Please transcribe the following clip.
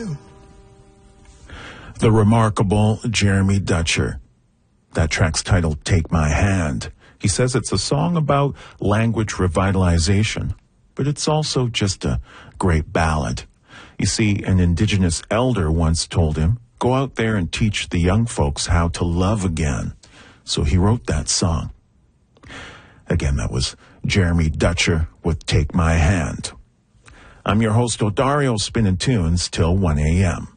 you. The remarkable Jeremy Dutcher. That track's titled Take My Hand. He says it's a song about language revitalization, but it's also just a great ballad. You see, an indigenous elder once told him, go out there and teach the young folks how to love again. So he wrote that song. Again, that was Jeremy Dutcher with Take My Hand. I'm your host, Odario, spinning tunes till 1 a.m.